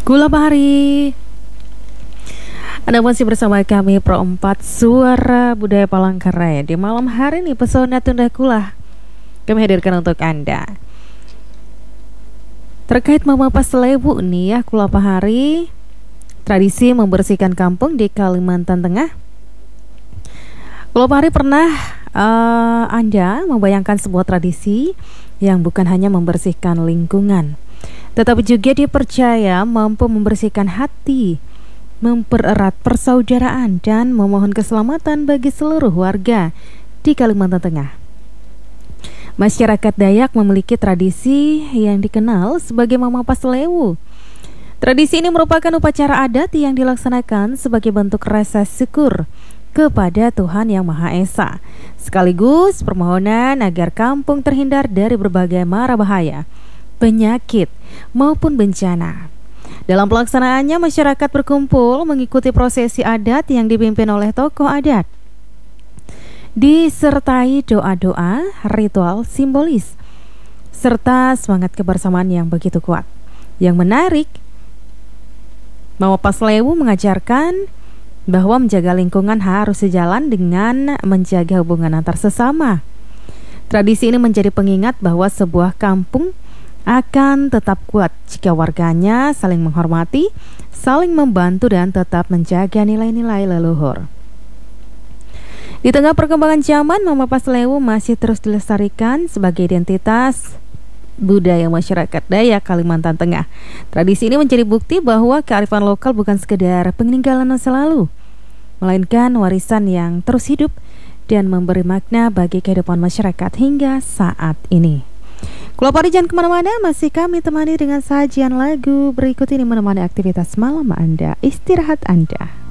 Gula Pari. Anda masih bersama kami Pro 4 Suara Budaya Palangkaraya. Di malam hari ini Pesona Tunda Kula kami hadirkan untuk Anda. Terkait Mama Paslewu nih ya, Kula Pahari, tradisi membersihkan kampung di Kalimantan Tengah. Kula Pahari pernah Anda membayangkan sebuah tradisi yang bukan hanya membersihkan lingkungan, tetapi juga dipercaya mampu membersihkan hati, mempererat persaudaraan, dan memohon keselamatan bagi seluruh warga di Kalimantan Tengah. Masyarakat Dayak memiliki tradisi yang dikenal sebagai Mama Paslewu. Tradisi ini merupakan upacara adat yang dilaksanakan sebagai bentuk rasa syukur kepada Tuhan Yang Maha Esa, sekaligus permohonan agar kampung terhindar dari berbagai mara bahaya, penyakit, maupun bencana. Dalam pelaksanaannya, masyarakat berkumpul mengikuti prosesi adat yang dipimpin oleh tokoh adat, disertai doa-doa, ritual simbolis, serta semangat kebersamaan yang begitu kuat. Yang menarik, Mama Paslewu mengajarkan bahwa menjaga lingkungan harus sejalan dengan menjaga hubungan antar sesama. Tradisi ini menjadi pengingat bahwa sebuah kampung akan tetap kuat jika warganya saling menghormati, saling membantu, dan tetap menjaga nilai-nilai leluhur. Di tengah perkembangan zaman, Mama Paslewu masih terus dilestarikan sebagai identitas budaya masyarakat Dayak Kalimantan Tengah. Tradisi ini menjadi bukti bahwa kearifan lokal bukan sekedar peninggalan masa lalu, melainkan warisan yang terus hidup dan memberi makna bagi kehidupan masyarakat hingga saat ini. Kula Pari, jangan kemana-mana, masih kami temani dengan sajian lagu berikut ini menemani aktivitas malam Anda, istirahat Anda.